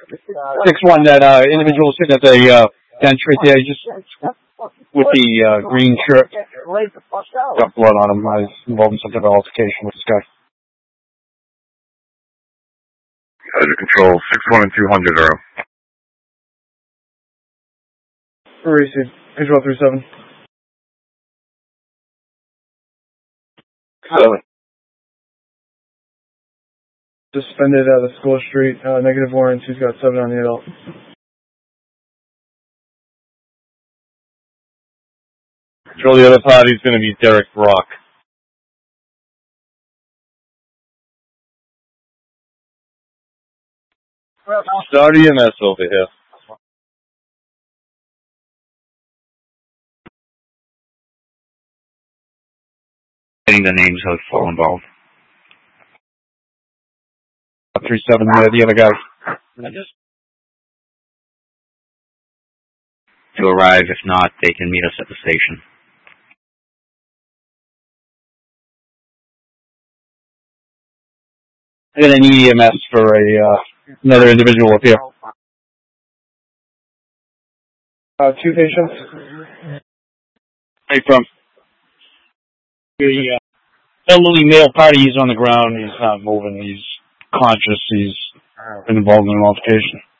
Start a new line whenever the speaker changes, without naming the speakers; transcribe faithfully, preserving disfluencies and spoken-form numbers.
six one, that uh, individual sitting at the uh, bench right there, just with the uh, green shirt. Got blood on him. I was involved in some type of altercation with this guy.
Under control, six one and two hundred are up.
Racing, visual three seven.
Seven.
Suspended out of School Street, uh, negative warrants, he's got seven on the adult.
Control, the other party's going to be Derek Brock. Start E M S over here.
Getting the names of all involved.
three seven, uh, the other guy.
To arrive, if not, they can meet us at the station.
I got an E M S for a uh, another individual up here.
Uh, two patients.
Hey, from the uh, elderly male party. He's on the ground. He's not moving. He's conscious. He's been involved in an altercation.